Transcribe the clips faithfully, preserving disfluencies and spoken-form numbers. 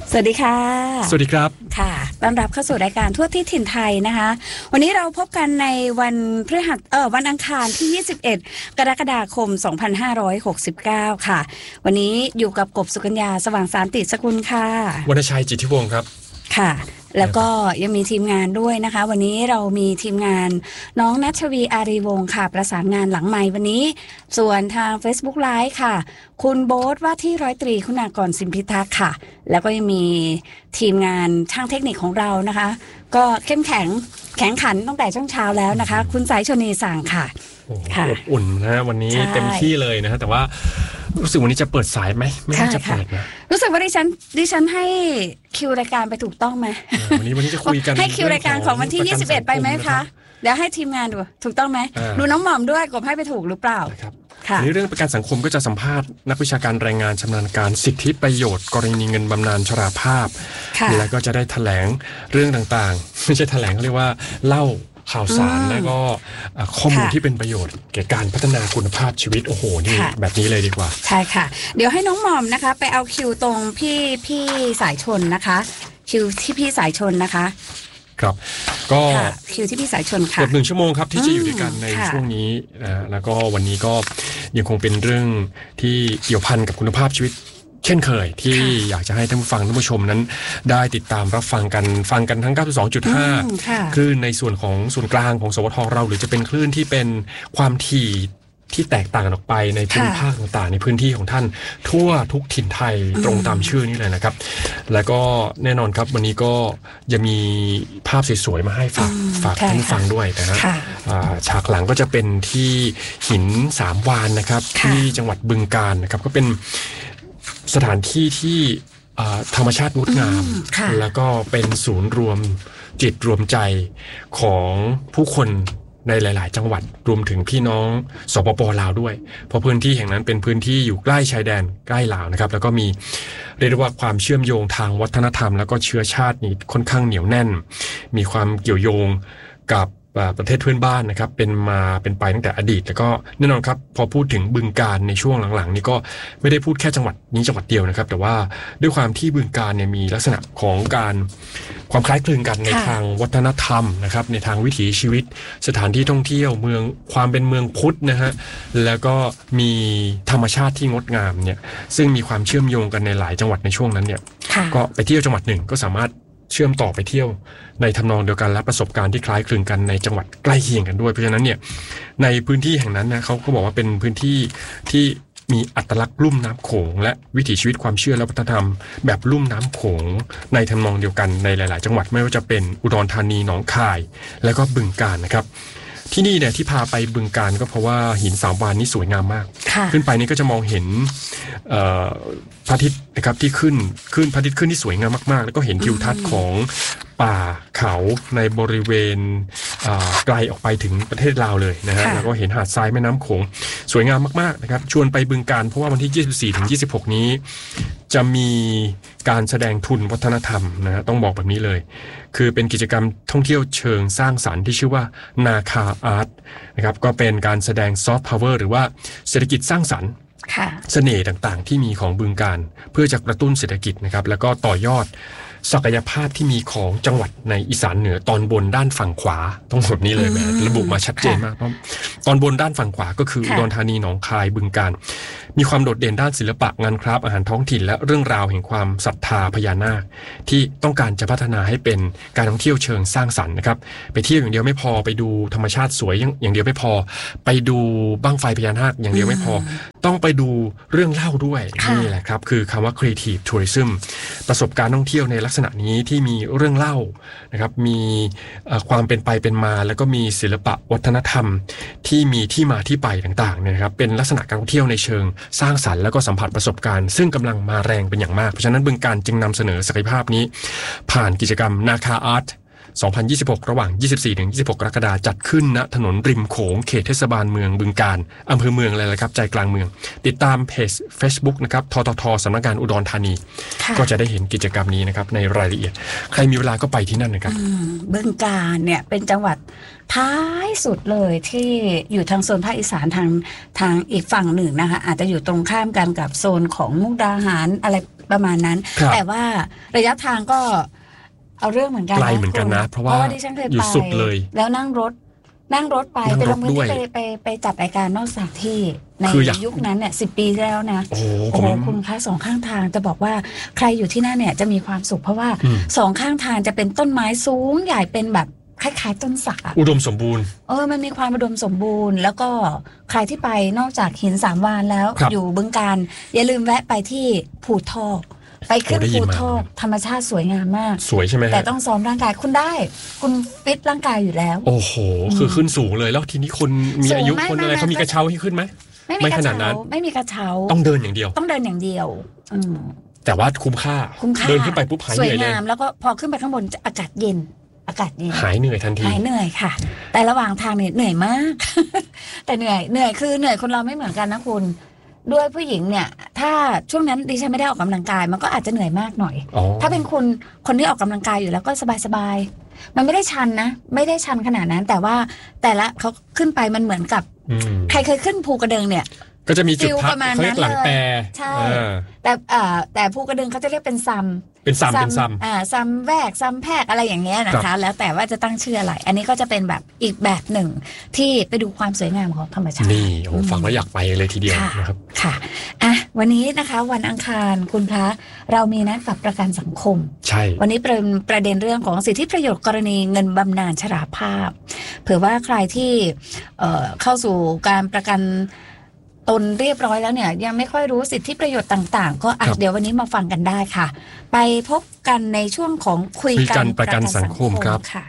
สวัสดีค่ะสวัสดีครับค่ะต้อนรับเข้าสู่รายการทั่วที่ถิ่นไทยนะคะวันนี้เราพบกันในวันพฤหัสเอ่อวันอังคารที่ยี่สิบเอ็ดกรกฎาคมสองพันห้าร้อยหกสิบเก้าค่ะวันนี้อยู่กับกบสุกัญญาสว่างสานติสกุลค่ะวรรณชัยจิตทิวงศ์ครับค่ะแล้วก็ยังมีทีมงานด้วยนะคะวันนี้เรามีทีมงานน้องณัชวีอารีวงศ์ค่ะประสานงานหลังไมค์วันนี้ส่วนทาง Facebook Live ค่ะคุณโบ๊ทว่าที่ร้อยตรีคุณากรสิมพิทักษ์ค่ะแล้วก็ยังมีทีมงานช่างเทคนิคของเรานะคะก็เข้มแข็งแข็งขันตั้งแต่ช่วงเช้าแล้วนะคะคุณสายชนีสั่งค่ะอบอุ่นนะวันนี้เต็มที่เลยนะฮะแต่ว่ารู้สึกวันนี้จะเปิดสายไหมไม่น่าจะเปิดนะรู้สึกว่าดิฉันดิฉันให้คิวรายการไปถูกต้องไหมวันนี้วันนี้จะคุยกันให้คิวรายการของวันที่ยี่สิบเอ็ดไปไหมคะเดี๋ยวให้ทีมงานดูถูกต้องไหมดูน้องหม่อมด้วยกบให้ไปถูกหรือเปล่าครับในเรื่องประกันสังคมก็จะสัมภาษณ์นักวิชาการแรงงานชำนาญการสิทธิประโยชน์กรณีเงินบำนาญชราภาพแล้วก็จะได้แถลงเรื่องต่างๆไม่ใช่แถลงเรียกว่าเล่าข่าวสารแล้วก็ข้อมูลที่เป็นประโยชน์แก่การพัฒนาคุณภาพชีวิตโอ้โหนี่แบบนี้เลยดีกว่าใช่ค่ะเดี๋ยวให้น้องหม่อมนะคะไปเอาคิวตรงพี่พี่สายชนนะคะคิวที่พี่สายชนนะคะครับก็คิวที่พี่สายชนค่ะเกือบหนึ่งชั่วโมงครับที่จะอยู่ด้วยกันในช่วงนี้นะแล้วก็วันนี้ก็ยังคงเป็นเรื่องที่เกี่ยวพันกับคุณภาพชีวิตเช่นเคยที่อยากจะให้ท่านผู้ฟังท่านผู้ชมนั้นได้ติดตามรับฟังกันฟังกันทั้ง เก้าสิบสองจุดห้า คลื่นในส่วนของส่วนกลางของสวทเราหรือจะเป็นคลื่นที่เป็นความถี่ที่แตกต่างออกไปในภูมิภาคต่างๆในพื้นที่ของท่านทั่วทุกถิ่นไทยตรงตามชื่อนี้เลยนะครับแล้วก็แน่นอนครับวันนี้ก็จะมีภาพสวยๆมาให้ฝากฝากท่านฟังด้วยนะฮะฉากหลังก็จะเป็นที่หินสามวานนะครับที่จังหวัดบึงกาฬนะครับก็เป็นสถานที่ที่ธรรมชาติงดงามแล้วก็เป็นศูนย์รวมจิตรวมใจของผู้คนในหลายๆจังหวัดรวมถึงพี่น้องสปป.ลาวด้วยเพราะพื้นที่แห่งนั้นเป็นพื้นที่อยู่ใกล้ชายแดนใกล้ลาวนะครับแล้วก็มีเรียกว่าความเชื่อมโยงทางวัฒนธรรมแล้วก็เชื้อชาตินี่ค่อนข้างเหนียวแน่นมีความเกี่ยวโยงกับประเทศเพื่อนบ้านนะครับเป็นมาเป็นไปตั้งแต่อดีตแล้วก็แน่นอนครับพอพูดถึงบึงกาฬในช่วงหลังๆนี้ก็ไม่ได้พูดแค่จังหวัดนี้จังหวัดเดียวนะครับแต่ว่าด้วยความที่บึงกาฬเนี่ยมีลักษณะของการความคล้ายคลึงกันในทางวัฒนธรรมนะครับในทางวิถีชีวิตสถานที่ท่องเที่ยวเมืองความเป็นเมืองพุทธนะฮะแล้วก็มีธรรมชาติที่งดงามเนี่ยซึ่งมีความเชื่อมโยงกันในหลายจังหวัดในช่วงนั้นเนี่ยก็ไปเที่ยวจังหวัดหนึ่งก็สามารถเชื่อมต่อไปเที่ยวในทำนองเดียวกันและประสบการณ์ที่คล้ายคลึงกันในจังหวัดใกล้เคียงกันด้วยเพราะฉะนั้นเนี่ยในพื้นที่แห่งนั้นนะเขาก็บอกว่าเป็นพื้นที่ที่มีอัตลักษณ์ลุ่มน้ำโขงและวิถีชีวิตความเชื่อและวัฒนธรรมแบบลุ่มน้ำโขงในทำนองเดียวกันในหลายๆจังหวัดไม่ว่าจะเป็นอุดรธานีหนองคายและก็บึงกาฬนะครับที่นี่เนี่ยที่พาไปบึงกาฬก็เพราะว่าหินสามวานนี้สวยงามมากขึ้นไปนี่ก็จะมองเห็นพระอาทิตย์นะครับที่ขึ้นขึ้นพระอาทิตย์ขึ้นที่สวยงามมากๆแล้วก็เห็นทิวทัศน์ของป่าเขาในบริเวณไกลออกไปถึงประเทศลาวเลยนะฮะแล้วก็เห็นหาดทรายแม่น้ำโขงสวยงามมากๆนะครับชวนไปบึงกาฬเพราะว่าวันที่ยี่สิบสี่ถึงยี่สิบหกนี้จะมีการแสดงทุนวัฒนธรรมนะฮะต้องบอกแบบนี้เลยคือเป็นกิจกรรมท่องเที่ยวเชิงสร้างสรรค์ที่ชื่อว่านาคาอาร์ตนะครับก็เป็นการแสดงซอฟต์พาวเวอร์หรือว่าเศรษฐกิจสร้างสรรค์เสน่ห์ต่างๆที่มีของบึงกาฬเพื่อจะกระตุ้นเศรษฐกิจนะครับแล้วก็ต่อยอดศักยภาพที่มีของจังหวัดในอีสานเหนือตอนบนด้านฝั่งขวาต้องแบบนี้เลยแหมระบุมาชัดเจนมากเพราะตอนบนด้านฝั่งขวาก็คืออุดรธานีหนองคายบึงกาฬมีความโดดเด่นด้านศิลปะงานคราฟต์อาหารท้องถิ่นและเรื่องราวแห่งความศรัทธาพญานาคที่ต้องการจะพัฒนาให้เป็นการท่องเที่ยวเชิงสร้างสรรค์นะครับไปเที่ยวอย่างเดียวไม่พอไปดูธรรมชาติสวยอย่างเดียวไม่พอไปดูบั้งไฟพญานาคอย่างเดียวไม่พอต้องไปดูเรื่องเล่าด้วยนี่แหละครับคือคำว่า creative tourism ประสบการณ์ท่องเที่ยวในลักษณะนี้ที่มีเรื่องเล่านะครับมีความเป็นไปเป็นมาแล้วก็มีศิลปะวัฒนธรรมที่มีที่มาที่ไปต่างๆเนี่ยนะครับเป็นลักษณะการท่องเที่ยวในเชิงสร้างสรรค์แล้วก็สัมผัสประสบการณ์ซึ่งกำลังมาแรงเป็นอย่างมากเพราะฉะนั้นบึงกาฬจึงนำเสนอศักยภาพนี้ผ่านกิจกรรมนาคาอาร์ตสองพันยี่สิบหกระหว่างยี่สิบสี่ถึงยี่สิบหกกรกฎาคมจัดขึ้นณถนนริมโขงเขตเทศบาลเมืองบึงกาฬอำเภอเมืองเลยละครับใจกลางเมืองติดตามเพจ Facebook นะครับทททสำนักงานอุดรธานีก็จะได้เห็นกิจกรรมนี้นะครับในรายละเอียดใครมีเวลาก็ไปที่นั่นนะครับบึงกาฬเนี่ยเป็นจังหวัดท้ายสุดเลยที่อยู่ทางโซนภาคอีสานทางทางอีกฝั่งหนึ่งนะคะอาจจะอยู่ตรงข้ามกันกับโซนของมุกดาหารอะไรประมาณนั้นแต่ว่าระยะทางก็เอาเรื่องเหมือนกันไกลเหมือนกันนะเพราะว่าอยู่สุดเลยแล้วนั่งรถนั่งรถไปไปลงพื้นที่ไปไปไปจัดรายการนอกสถานที่ในยุคนั้นเนี่ยสิบปีแล้วนะโอ้โหคุณคะสองข้างทางจะบอกว่าใครอยู่ที่นั่นเนี่ยจะมีความสุขเพราะว่าสองข้างทางจะเป็นต้นไม้สูงใหญ่เป็นแบบคล้ายๆต้นสักอุดมสมบูรณ์เออมันมีความอุดมสมบูรณ์แล้วก็ใครที่ไปนอกจากหินสามวานแล้วอยู่บึงกาฬอย่าลืมแวะไปที่ภูทอกไปขึ้นภูทอกธรรมชาติสวยงามมากสวยใช่ไหมแต่ต้องซ้อมร่างกายคุณได้คุณฟิตร่างกายอยู่แล้วโอ้โหคือขึ้นสูงเลยแล้วทีนี้คนมีอายุคนอะไรเขามีกระเช้าให้ขึ้นไหมไม่ขนาดนั้นไม่มีกระเช้าต้องเดินอย่างเดียวต้องเดินอย่างเดียวอืมแต่ว่าคุ้มค่าเดินขึ้นไปปุ๊บหายเหนื่อยเลยสวยงามแล้วก็พอขึ้นไปข้างบนอากาศเย็นอากาศเย็นหายเหนื่อยทันทีหายเหนื่อยค่ะแต่ระหว่างทางเนี่ยเหนื่อยมากแต่เหนื่อยเหนื่อยคือเหนื่อยคนเราไม่เหมือนกันนะคุณด้วยผู้หญิงเนี่ยถ้าช่วงนั้นดิฉันไม่ได้ออกกำลังกายมันก็อาจจะเหนื่อยมากหน่อยถ้าเป็นคุณคนที่ออกกำลังกายอยู่แล้วก็สบายๆมันไม่ได้ชันนะไม่ได้ชันขนาดนั้นแต่ว่าแต่ละเขาขึ้นไปมันเหมือนกับใครเคยขึ้นภูกระดึงเนี่ยก็จะมีจุดพักเขาเรียกหลังแปรใช่แต่แต่ภูกระดึงเขาจะเรียกเป็นซัมเป็นซัมเป็นซัมอ่าซัมแวกซัมแพกอะไรอย่างเงี้ยนะคะแล้วแต่ว่าจะตั้งชื่ออะไรอันนี้ก็จะเป็นแบบอีกแบบหนึ่งที่ไปดูความสวยงามของธรรมชาตินี่โอ้ฟังแล้วอยากไปเลยทีเดียวนะครับค่ะอ่ะวันนี้นะคะวันอังคารคุณพระเรามีนัดกับประกันสังคมใช่วันนี้เป็นประเด็นเรื่องของสิทธิประโยชน์กรณีเงินบำนาญชราภาพเผื่อว่าใครที่เอ่อเข้าสู่การประกันตนเรียบร้อยแล้วเนี่ยยังไม่ค่อยรู้สิทธิประโยชน์ต่างๆก็อาจเดี๋ยววันนี้มาฟังกันได้ค่ะไปพบกันในช่วงของคุยกันประกันสังคมครับค่ะ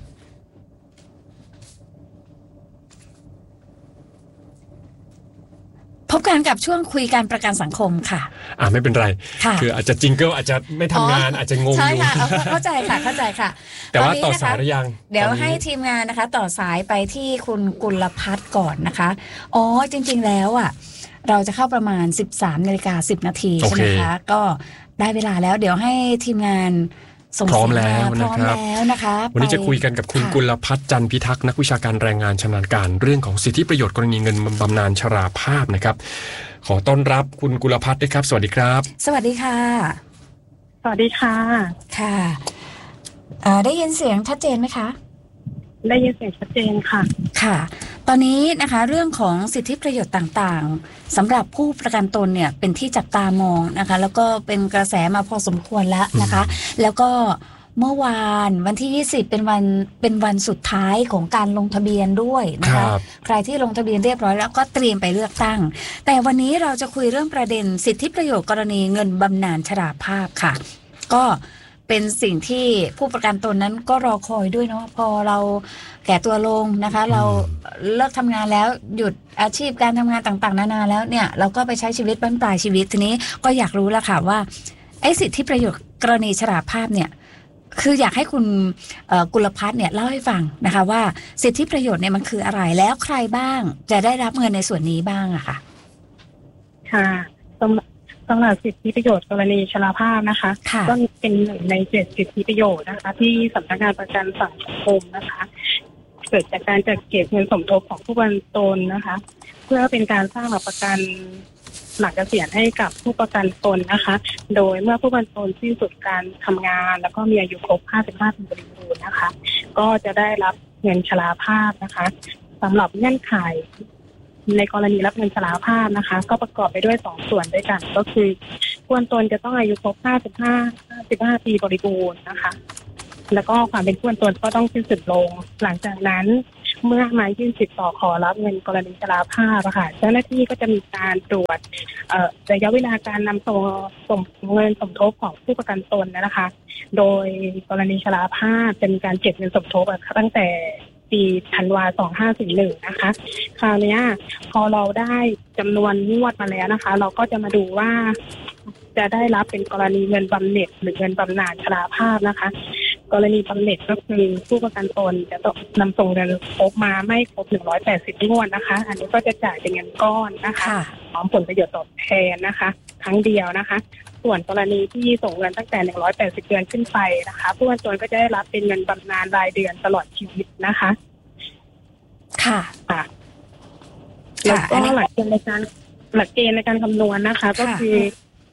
พบกันกับช่วงคุยการประกันสังคมค่ะอ่าไม่เป็นไรคืออาจจะจิงเกิลอาจจะไม่ทำงานอาจจะงงอยู่ใช่ค่ะเข้าใจค่ะเข้าใจค่ะแต่ว่าต่อสายหรือยังเดี๋ยวให้ทีมงานนะคะต่อสายไปที่คุณกุลภัทรก่อนนะคะอ๋อจริงๆแล้วอ่ะเราจะเข้าประมาณ สิบสามนาฬิกาสิบนาทีใช่ไหมคะก็ได้เวลาแล้วเดี๋ยวให้ทีมงานพร้อมแล้วนะครับนะคะวันนี้จะคุยกันกับคุณกุลภัทรจันทร์พิทักษ์นักวิชาการแรงงานชำนาญการเรื่องของสิทธิประโยชน์กรณีเงินบำนาญชราภาพนะครับขอต้อนรับคุณกุลภัทรด้วยครับสวัสดีครับสวัสดีค่ะสวัสดีค่ะค่ะได้ยินเสียงชัดเจนไหมคะได้ยินเสียงชัดเจนค่ะค่ะตอนนี้นะคะเรื่องของสิทธิประโยชน์ต่างๆสำหรับผู้ประกันตนเนี่ยเป็นที่จับตามองนะคะแล้วก็เป็นกระแสมาพอสมควรแล้วนะคะแล้วก็เมื่อวานวันที่ยี่สิบเป็นวันเป็นวันสุดท้ายของการลงทะเบียนด้วยนะคะใครที่ลงทะเบียนเรียบร้อยแล้วก็เตรียมไปเลือกตั้งแต่วันนี้เราจะคุยเรื่องประเด็นสิทธิประโยชน์กรณีเงินบำนาญชราภาพค่ะก็เป็นสิ่งที่ผู้ประกันตนนั้นก็รอคอยด้วยเนาะพอเราแก่ตัวลงนะคะเราเลิกทำงานแล้วหยุดอาชีพการทำงานต่างๆนานาแล้วเนี่ยเราก็ไปใช้ชีวิตบั้นปลายชีวิตทีนี้ก็อยากรู้แล้วค่ะว่าไอ้สิทธิประโยชน์กรณีชราภาพเนี่ยคืออยากให้คุณกุลภัทรเนี่ยเล่าให้ฟังนะคะว่าสิทธิประโยชน์เนี่ยมันคืออะไรแล้วใครบ้างจะได้รับเงินในส่วนนี้บ้างอะค่ะค่ะสำหรับสิทธิประโยชน์กรณีชราภาพนะคะก็เป็นหนึ่งในเจ็ดสิทธิประโยชน์นะคะที่สำนักงานประกันสังคมนะคะเกิดจากการจัดเก็บเงินสมทบของผู้ประกันตนนะคะเพื่อเป็นการสร้างหลักประกันหลังเกษียณให้กับผู้ประกันตนนะคะโดยเมื่อผู้ประกันตนสิ้นสุดการทำงานแล้วก็มีอายุครบห้าสิบห้าปีบริบูรณ์นะคะก็จะได้รับเงินชราภาพนะคะสำหรับเงื่อนไขในกรณีรับเงินชราภาพนะคะก็ประกอบไปด้วยสองส่วนด้วยกันก็คือผู้ประกันตนจะต้องอายุครบห้าสิบห้า ห้าสิบห้าปีบริบูรณ์นะคะแล้วก็ความเป็นผู้ประกันตนก็ต้องสิ้นสุดลงหลังจากนั้นเมื่อมายื่นสิทธิ์ต่อขอรับเงินกรณีชราภาพค่ะเจ้าหน้าที่ก็จะมีการตรวจระยะเวลาการนำส่งส่งเงินสมทบของผู้ประกันตนนะคะโดยกรณีชราภาพจะมีการเก็บเงินสมทบตั้งแต่ปีธันวาสองห้าสี่หนึ่งนะคะคราวนี้พอเราได้จำนวนงวดมาแล้วนะคะเราก็จะมาดูว่าจะได้รับเป็นกรณีเงินบำเหน็จหรือเงินบำนาญชราภาพนะคะกรณีบำเหน็จก็คือผู้ประกันตนจะต้องนำส่งเงินครบมาไม่ครบหนึ่งร้อยแปดสิบงวดนะคะอันนี้ก็จะจ่ายเป็นเงินก้อนนะคะพร้อมผลประโยชน์ตอบแทนนะคะครั้งเดียวนะคะส่วนกรณีที่ส่งเงินตั้งแต่หนึ่งร้อยแปดสิบเดือนขึ้นไปนะคะผู้ประกันตนก็จะได้รับเป็นเงินบำนาญรายเดือนตลอดชีวิตนะคะค่ะค่ะแล้วก็หลักเกณฑ์ในการหลักเกณฑ์ในการคำนวณนะคะก็คือ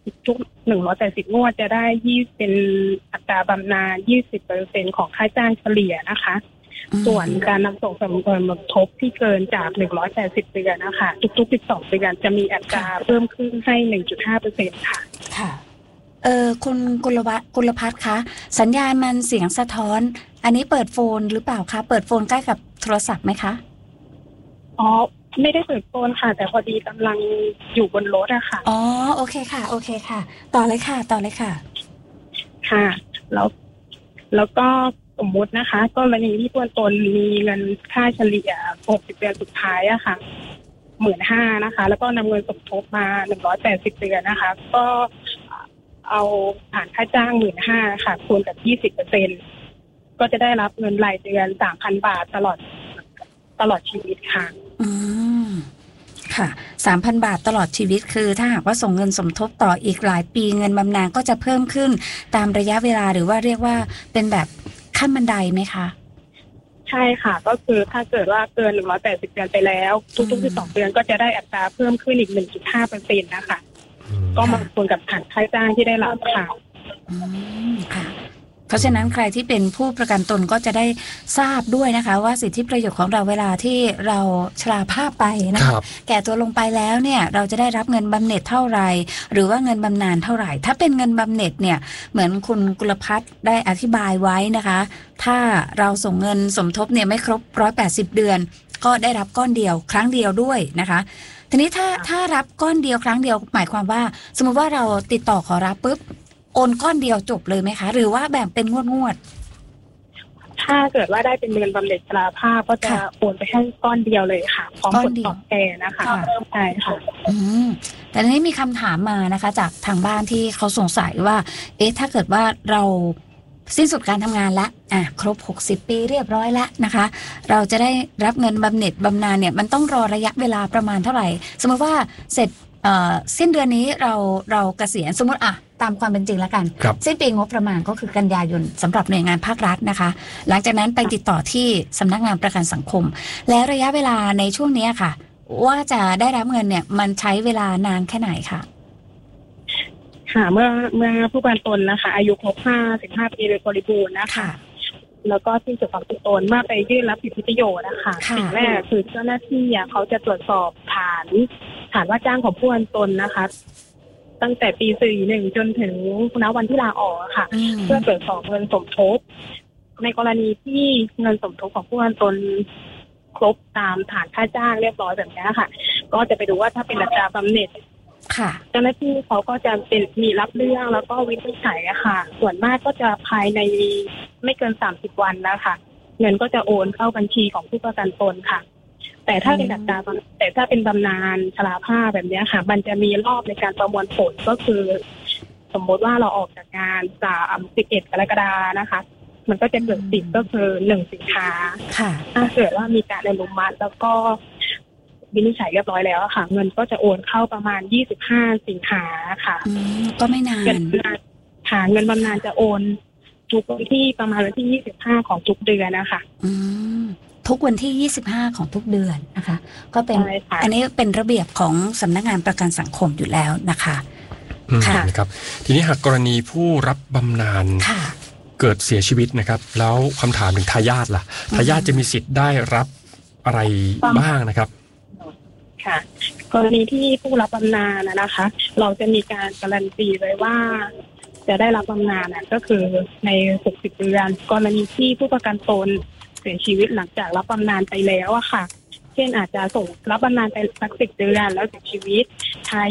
ทุกหนึ่งร้อยแปดสิบงวดจะได้ยี่เป็นอัตราบำนาญ ยี่สิบเปอร์เซ็นต์ ของค่าจ้างเฉลี่ยนะคะส่วนการนำส่งสมทบที่เกินจากหนึ่งร้อยแปดสิบเดือนนะคะทุกๆสิบสองเดือนจะมีอัตราเพิ่มขึ้นให้ หนึ่งจุดห้าเปอร์เซ็นต์ ค่ะค่ะเออคุณกุลวัฒน์กุลภัทรคะสัญญาณมันเสียงสะท้อนอันนี้เปิดโฟนหรือเปล่าคะเปิดโฟนใกล้กับโทรศัพท์ไหมคะอ๋อไม่ได้เปิดโฟนค่ะแต่พอดีกำลังอยู่บนรถอะค่ะอ๋อโอเคค่ะโอเคค่ะต่อเลยค่ะต่อเลยค่ะค่ะแล้วแล้วก็สมมุตินะคะก็กรณีที่ตัวตนมีเงินค่าเฉลี่ยหกสิบเดือนสุดท้ายอะค่ะหมื่นห้านะคะแล้วก็นำเงินสมทบมาหนึ่งร้อยแปดสิบเดือนนะคะก็เอาผ่านค่าจ้างหมื่นห้าค่ะคูณกับยี่สิบเปอร์เซ็นต์ก็จะได้รับเงินรายเดือนสามพันบาทตลอดตลอดชีวิตค่ะอืมค่ะ สามพัน บาทตลอดชีวิตคือถ้าหากว่าส่งเงินสมทบต่ออีกหลายปีเงินบำนาญก็จะเพิ่มขึ้นตามระยะเวลาหรือว่าเรียกว่าเป็นแบบขั้นบันไดไหมคะใช่ค่ะก็คือถ้าเกิดว่าเกินหนึ่งร้อยแปดสิบเดือนไปแล้วทุกๆสิบสองเดือนก็จะได้อัตราเพิ่มขึ้นอีก หนึ่งจุดห้าเปอร์เซ็นต์ นะคะก็มาคูณกับฐานค่าจ้างที่ได้รับค่ะอืมค่ะเพราะฉะนั้นใครที่เป็นผู้ประกันตนก็จะได้ทราบด้วยนะคะว่าสิทธิประโยชน์ของเราเวลาที่เราชราภาพไปนะคะแก่ตัวลงไปแล้วเนี่ยเราจะได้รับเงินบำเหน็จเท่าไหร่หรือว่าเงินบำนาญเท่าไหร่ถ้าเป็นเงินบำเหน็จเนี่ยเหมือนคุณกุลภัทรได้อธิบายไว้นะคะถ้าเราส่งเงินสมทบเนี่ยไม่ครบหนึ่งร้อยแปดสิบเดือนก็ได้รับก้อนเดียวครั้งเดียวด้วยนะคะทีนี้ถ้าถ้ารับก้อนเดียวครั้งเดียวหมายความว่าสมมติว่าเราติดต่อขอรับปุ๊บโอนก้อนเดียวจบเลยไหมคะหรือว่าแบ่งเป็นงวดงวดถ้าเกิดว่าได้เป็นเงินบำเหน็จชราภาพก็จะโอนไปให้ก้อนเดียวเลยค่ะพร้อมผลตอบแทนนะคะใช่ค่ะอืมแต่ทีนี้มีคำถามมานะคะจากทางบ้านที่เขาสงสัยว่าเอ๊ะถ้าเกิดว่าเราสิ้นสุดการทำงานละอ่ะครบหกสิบปีเรียบร้อยแล้วนะคะเราจะได้รับเงินบำเหน็จบำนาญเนี่ยมันต้องรอระยะเวลาประมาณเท่าไหร่สมมติว่าเสร็จสิ้นเดือนนี้เราเราเกษียณสมมติอ่ะตามความเป็นจริงแล้วกันสิ้นปีงบประมาณก็คือกันยายนสำหรับหน่วยงานภาครัฐนะคะหลังจากนั้นไปติดต่อที่สำนักงานประกันสังคมและระยะเวลาในช่วงนี้ค่ะว่าจะได้รับเงินเนี่ยมันใช้เวลานานแค่ไหนคะค่ะเมื่อเมื่อผู้ประกันตนนะคะอายุครบห้าสิบห้าปีโดยบริบูรณ์นะคะแล้วก็ที่สุดของตัวตนเมื่อไปยื่นรับสิทธิประโยชน์นะคะสิ่งแรกคือเจ้าหน้าที่เขาจะตรวจสอบฐานฐานว่าจ้างของผู้ประกันตนนะคะตั้งแต่ปีสี่สิบเอ็ดจนถึงณวันที่ลาออกค่ะเพื่อตรวจสอบเงินสมทบในกรณีที่เงินสมทบของผู้ประกันตนครบตามฐานค่าจ้างเรียบร้อยแบบนี้ค่ะก็จะไปดูว่าถ้าเป็นอัตราบำเหน็จเจ้าหน้าที่เขาก็จะเป็นมีรับเรื่องแล้วก็วินิจฉัยอะค่ะส่วนมากก็จะภายในไม่เกินสามสิบวันนะคะเงินก็จะโอนเข้าบัญชีของผู้ประกันตนค่ะแต่ถ้าเป็นอัตราแต่ถ้าเป็นบำนาญชราภาพแบบนี้ค่ะมันจะมีรอบในการประมวลผลก็คือสมมติว่าเราออกจากงานสามสิบเอ็ดกรกฎานะคะมันก็จะเกิดสิทธิ์ก็คือหนึ่งสิงหาถ้าเกิดว่ามีการอนุมัติแล้วก็วินิจฉัยเรียบร้อยแล้วค่ะเงินก็จะโอนเข้าประมาณยี่สิบห้าสิงหาค่ะก็ไม่นานเงินค่ะเงินบำนาญจะโอนทุกวันที่ประมาณวันที่ยี่สิบห้าของทุกเดือนนะคะอืมทุกวันที่ยี่สิบห้าของทุกเดือนนะคะก็เป็นอันนี้เป็นระเบียบของสำนักงานประกันสังคมอยู่แล้วนะคะค่ะครับทีนี้หากกรณีผู้รับบำนาญเกิดเสียชีวิตนะครับแล้วคำถามถึงทายาทล่ะทายาทจะมีสิทธิ์ได้รับอะไรบ้างนะครับค่ะกรณีที่ผู้รับบำนาญนะคะเราจะมีการการันตีไว้ว่าจะได้รับบำนาญก็คือในหกสิบเดือนกรณีที่ผู้ประกันตนเสียชีวิตหลังจากรับบำนาญไปแล้วอะค่ะเช่นอาจจะส่งรับบำนาญไปสักสิบเดือนแล้วเสียชีวิตทาย